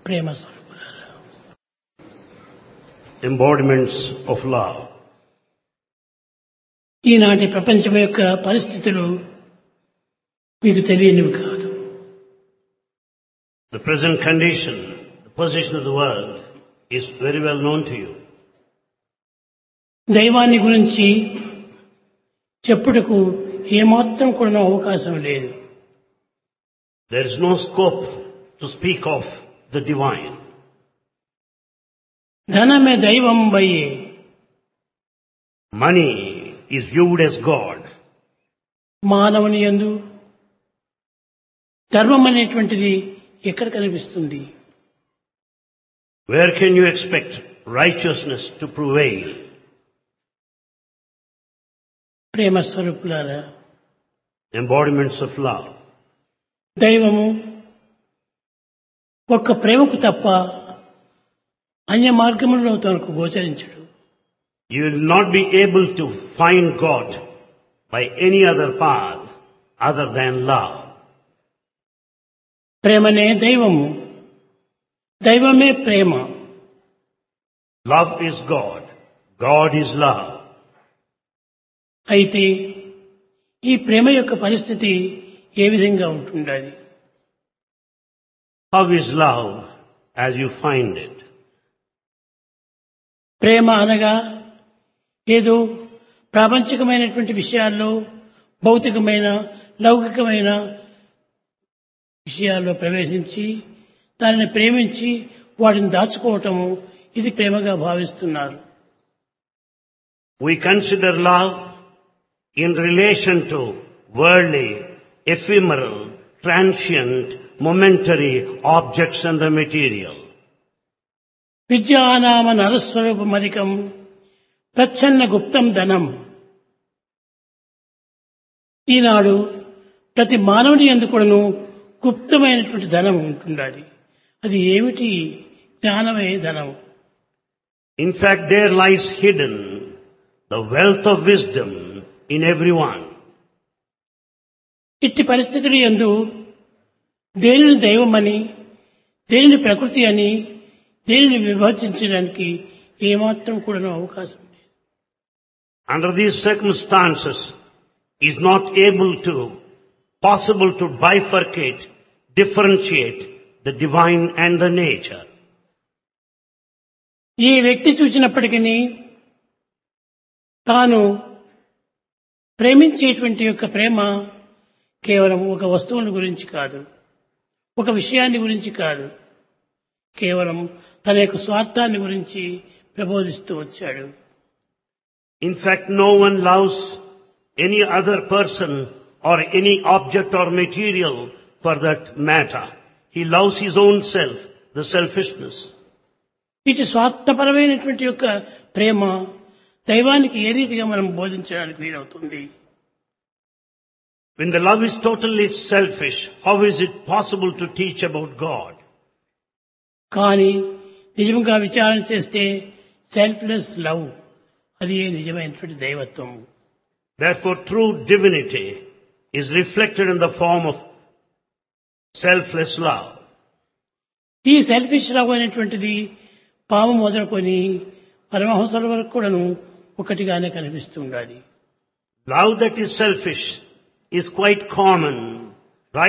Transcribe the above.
ప్రేమ స్వరూపులారా, embodiments of love. ఈనాటి ప్రపంచం యొక్క పరిస్థితులు మీకు తెలియనివి కాదు. The present condition, the position of the world is very well known to you. దైవాన్ని గురించి చెప్పుటకు ఏమాత్రం కూడా అవకాశం లేదు. There is no scope to speak of the divine. ధనమే దైవం వయ్యే, Money is viewed as God. మానవుని యందు ధర్మం అనేటువంటిది ఎక్కడ కనిపిస్తుంది? Where can you expect righteousness to prevail? ప్రేమ స్వరూపులారా, Embodiments of love. దైవము ఒక్క ప్రేమకు తప్ప అన్య మార్గములలో తనకు గోచరించడు. You will not be able to find God by any other path other than love. ప్రేమనే దైవము, దైవమే ప్రేమ. Love is God. God is love. అయితే ఈ ప్రేమ యొక్క పరిస్థితి ఏ విధంగా ఉంటుండాలి? How is love as you find it? ప్రేమ అనగా ఏదో ప్రాపంచికమైనటువంటి విషయాల్లో, భౌతికమైన లౌకికమైన విషయాల్లో ప్రవేశించి దానిని ప్రేమించి వాటిని దాచుకోవటము, ఇది ప్రేమగా భావిస్తున్నారు. We consider love in relation to worldly, ephemeral, transient, momentary objects and the material. విద్యానామ నరస్వరూపమధికం ప్రచ్ఛన్న గుప్తం ధనం. ఈనాడు ప్రతి మానవుని యందు కూడాను గుప్తమైనటువంటి ధనం ఉంటుండాలి. అది ఏమిటి? జ్ఞానమే ధనం. In fact, there lies hidden the wealth of wisdom in everyone. ఇట్టి పరిస్థితుల యందు దేనిని దైవమని, దేనిని ప్రకృతి అని, దేనిని విభజించడానికి ఏమాత్రం కూడా అవకాశం లేదు. Under these circumstances, is not possible to bifurcate, differentiate the divine and the nature. ఏ వ్యక్తి చూసినప్పటికీ తాను ప్రేమించేటువంటి యొక్క ప్రేమ కేవలం ఒక వస్తువుల గురించి కాదు, ఒక విషయాన్ని గురించి కాదు, కేవలం తన యొక్క స్వార్థాన్ని గురించి ప్రబోధిస్తూ వచ్చాడు. In fact, no one loves any other person or any object or material for that matter. He loves his own self, the selfishness. ఇటు స్వార్థపరమైనటువంటి యొక్క ప్రేమ దైవానికి ఏ రీతిగా మనం బోధించడానికి వీలవుతుంది? When the love is totally selfish, how is it possible to teach about God? కానీ నిజంగా విచారణ చేస్తే సెల్ఫ్లెస్ లవ్, అది నిజమైనటువంటి దైవత్వం. Therefore, true divinity is reflected in the form of selfless love. ఈ సెల్ఫిష్ లవ్ అనేటువంటిది పాము మొదలుకొని పరమహంసల వరకు కూడాను ఒకటిగానే కనిపిస్తూ ఉండాలి. Love that is selfish is quite common